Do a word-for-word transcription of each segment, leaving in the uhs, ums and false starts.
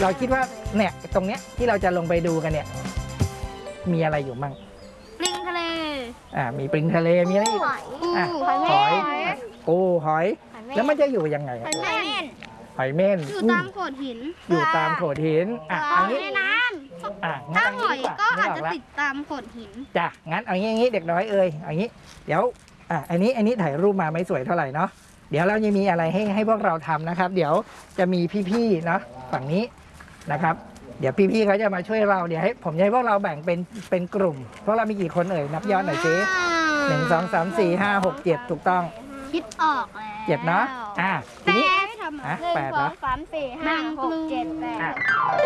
เราคิดว่าเนี่ยตรงเนี้ยที่เราจะลงไปดูกันเนี่ยมีอะไรอยู่มั่งปลิงทะเลอ่ามีปลิงทะเลมีอะไรอีกอ่ะหอยปูหอยแล้วมันจะอยู่ยังไงหอยเม่นหอยเม่นอยู่ตามโขดหินอยู่ตามโขดหินอ่ะอันนี้ในน้ำอ่ะถ้าหอยก็อาจจะติดตามโขดหินจ้ะงั้นเอางี้งี้เด็กน้อยเอ่ยเอางี้เดี๋ยวอ่ะอันนี้อันนี้ถ่ายรูปมาไม่สวยเท่าไหร่เนาะเดี๋ยวเราจะมีอะไรให้ให้พวกเราทำนะครับเดี๋ยวจะมีพี่ๆเนาะฝั่งนี้นะครับเดี๋ยวพี่ๆเขาจะมาช่วยเราเดี๋ยวให้ผมจะให้พวกเราแบ่งเป็นเป็นกลุ่มพวกเรามีกี่คนเอ่ยนับย้อนหน่อยสิหนึ่งสองสามสี่ห้าหกเจ็ดถูกต้องคิดออกแล้วเจ็ดเนาะอ่ะทีนี้อ่ะแปดนะสามสี่ห้าหกเจ็ดแปด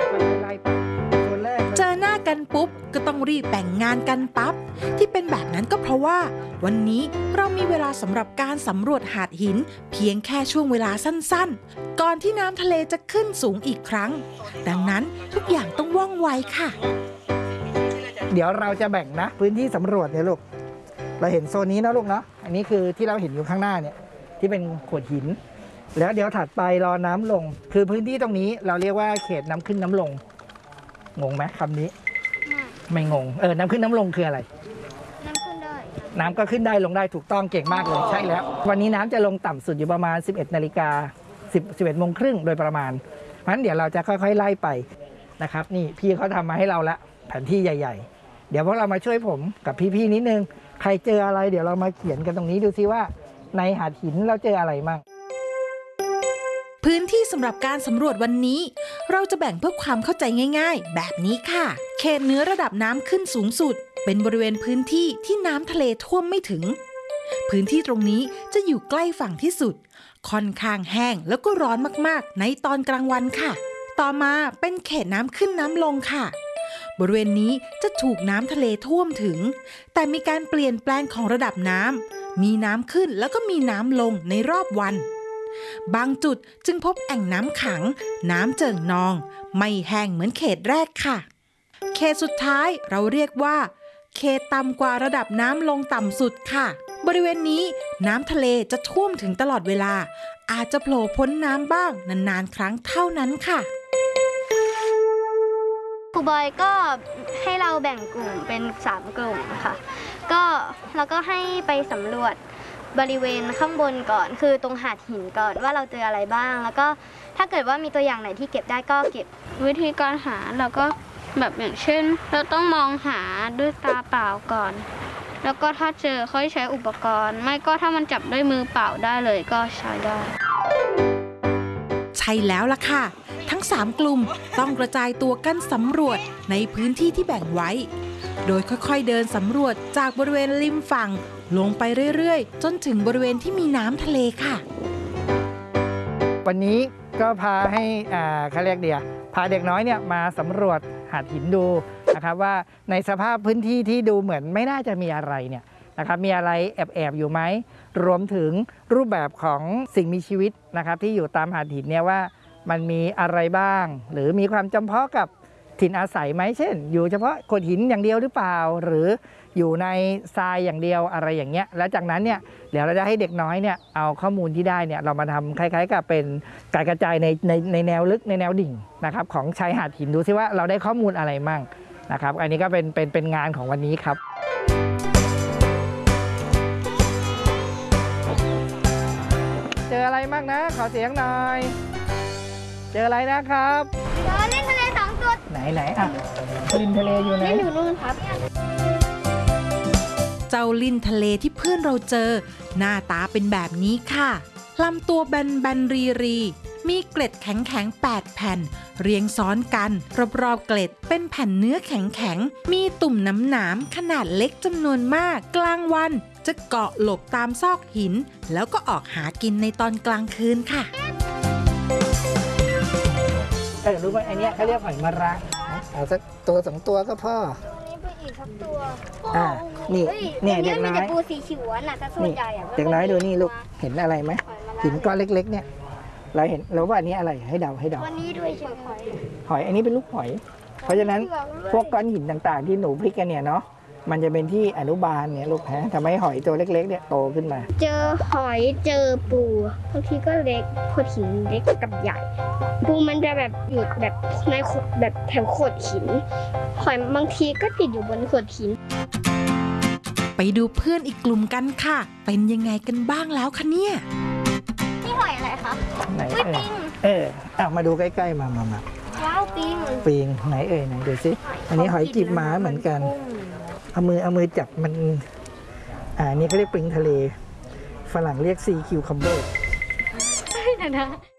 เจอหน้ากันปุ๊บก็ต้องรีบแบ่งงานกันปั๊บที่เป็นแบบนั้นก็เพราะว่าวันนี้เรามีเวลาสำหรับการสำรวจหาดหินเพียงแค่ช่วงเวลาสั้นๆก่อนที่น้ำทะเลจะขึ้นสูงอีกครั้งดังนั้นทุกอย่างต้องว่องไวค่ะเดี๋ยวเราจะแบ่งนะพื้นที่สำรวจเนี่ยลูกเราเห็นโซนนี้นะลูกเนาะอันนี้คือที่เราเห็นอยู่ข้างหน้าเนี่ยที่เป็นโขดหินแล้วเดี๋ยวถัดไปรอน้ำลงคือพื้นที่ตรงนี้เราเรียกว่าเขตน้ำขึ้นน้ำลงงงไหมคำนี้ไม่งงเออน้ำขึ้นน้ำลงคืออะไรน้ำขึ้นได้น้ำก็ขึ้นได้ลงได้ถูกต้องเก่งมากเลยใช่แล้ววันนี้น้ำจะลงต่ำสุดอยู่ประมาณสิบเอ็ดนาฬิกาสิบ สิบเอ็ดโมงครึ่งโดยประมาณเพราะฉะนั้นเดี๋ยวเราจะค่อยๆไล่ไปนะครับนี่พี่เขาทำมาให้เราละแผนที่ใหญ่ๆเดี๋ยวพวกเรามาช่วยผมกับพี่ๆนิดนึงใครเจออะไรเดี๋ยวเรามาเขียนกันตรงนี้ดูซิว่าในหาดหินเราเจออะไรมั่งพื้นที่สำหรับการสำรวจวันนี้เราจะแบ่งเพื่อความเข้าใจง่ายๆแบบนี้ค่ะเขตเหนือระดับน้ำขึ้นสูงสุดเป็นบริเวณพื้นที่ที่น้ำทะเลท่วมไม่ถึงพื้นที่ตรงนี้จะอยู่ใกล้ฝั่งที่สุดค่อนข้างแห้งแล้วก็ร้อนมากๆในตอนกลางวันค่ะต่อมาเป็นเขตน้ำขึ้นน้ำลงค่ะบริเวณนี้จะถูกน้ำทะเลท่วมถึงแต่มีการเปลี่ยนแปลงของระดับน้ำมีน้ำขึ้นแล้วก็มีน้ำลงในรอบวันบางจุดจึงพบแอ่งน้ำขังน้ำเจิ่งนองไม่แห้งเหมือนเขตแรกค่ะเขตสุดท้ายเราเรียกว่าเขตต่ำกว่าระดับน้ำลงต่ำสุดค่ะบริเวณนี้น้ำทะเลจะท่วมถึงตลอดเวลาอาจจะโผล่พ้นน้ำบ้างนานๆครั้งเท่านั้นค่ะครูบอยก็ให้เราแบ่งกลุ่มเป็นสามกลุ่มค่ะก็เราก็ให้ไปสำรวจบริเวณข้างบนก่อนคือตรงหาดหินก่อนว่าเราเจออะไรบ้างแล้วก็ถ้าเกิดว่ามีตัวอย่างไหนที่เก็บได้ก็เก็บวิธีการหาเราก็แบบอย่างเช่นเราต้องมองหาด้วยตาเปล่าก่อนแล้วก็ถ้าเจอค่อยใช้อุปกรณ์ไม่ก็ถ้ามันจับด้วยมือเปล่าได้เลยก็ใช้ได้ใช่แล้วล่ะค่ะทั้งสามกลุ่มต้องกระจายตัวกันสำรวจในพื้นที่ที่แบ่งไว้โดยค่อยๆเดินสำรวจจากบริเวณริมฝั่งลงไปเรื่อยๆจนถึงบริเวณที่มีน้ำทะเลค่ะวันนี้ก็พาให้อ่าเขาเรียกเดียพาเด็กน้อยเนี่ยมาสำรวจหาดหินดูนะครับว่าในสภาพพื้นที่ที่ดูเหมือนไม่น่าจะมีอะไรเนี่ยนะครับมีอะไรแอบๆอยู่ไหมรวมถึงรูปแบบของสิ่งมีชีวิตนะครับที่อยู่ตามหาดหินเนี่ยว่ามันมีอะไรบ้างหรือมีความจำเพาะกับถิ่นอาศัยไหมเช่นอยู่เฉพาะโขดหินอย่างเดียวหรือเปล่าหรืออยู่ในทรายอย่างเดียวอะไรอย่างเงี้ยแล้วจากนั้นเนี่ยเดี๋ยวเราจะให้เด็กน้อยเนี่ยเอาข้อมูลที่ได้เนี่ยเรามาทำคล้ายๆกับเป็นการกระจายในในในแนวลึกในแนวดิ่งนะครับของชายหาดหินดูซิว่าเราได้ข้อมูลอะไรมั่งนะครับอันนี้ก็เป็นเป็นเป็นงานของวันนี้ครับเจออะไรมั่งนะขอเสียงหน่อยเจออะไรนะครับเจอลิ้นทะเลสองตัวไหนไหนอ่ะลิ้นทะเลอยู่ไหนอยู่นู่นครับเจ้าลิ้นทะเลที่เพื่อนเราเจอหน้าตาเป็นแบบนี้ค่ะลำตัวแบนๆรีๆมีเกล็ดแข็งๆแปดแผ่นเรียงซ้อนกันรอบๆเกล็ดเป็นแผ่นเนื้อแข็งๆมีตุ่มหนามๆขนาดเล็กจำนวนมากกลางวันจะเกาะหลบตามซอกหินแล้วก็ออกหากินในตอนกลางคืนค่ะเออรู้ไหมไอเนี้ยเขาเรียกหอยมะระเอาสักตัวสองตัวก็พออีกสักตัวอ่านี่เนี่ยเด็กน้อยปูสีเขียวน่ะแต่ส่วนใหญ่อะเด็กน้อยดูนี่ลูกเห็นอะไรไหมหินก้อนเล็กๆเนี่ยเราเห็นเราว่าอันนี้อะไรให้เดาให้เดาวันนี้ด้วยหอยหอยอันนี้เป็นลูกหอยเพราะฉะนั้นพวกก้อนหินต่างๆที่หนูพลิกกันเนี่ยเนาะมันจะเป็นที่อนุบาลเนี่ยลูกฮะทำให้หอยตัวเล็กๆเนี่ยโตขึ้นมาเจอหอยเจอปูบางทีก็เล็กโขดหินเล็กกับใหญ่ ปูมันจะแบบอยู่แบบในโขดแบบแถวโขดหินหอยบางทีก็ติดอยู่บนโขดหินไปดูเพื่อนอีกกลุ่มกันค่ะ เป็นยังไงกันบ้างแล้วคะเนี่ยนี่หอยอะไรคะไหนอุ้ยเอ่ยปิงเออเอามาดูใกล้ๆมามามาว้าวปิงปิงไหนเอ่ยไหนดูสิอันนี้หอยจีบม้าเหมือนกันเอามือเอามือจับมันอ่านี่เขาเรียกปิงทะเลฝรั่งเรียกซีคิวคัมเบอร์นะ